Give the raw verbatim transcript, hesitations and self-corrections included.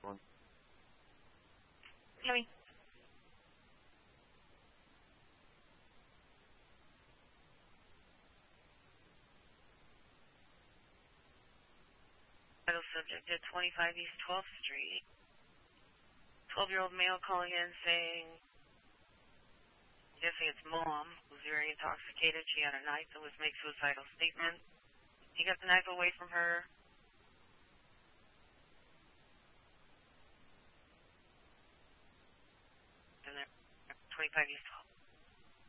one. Tammy. Title subject at twenty-five East twelfth Street. twelve-year-old male calling in saying, I'm guessing it's mom, who's very intoxicated. She had a knife and was making suicidal statement. He got the knife away from her. And then twenty-five East twelfth.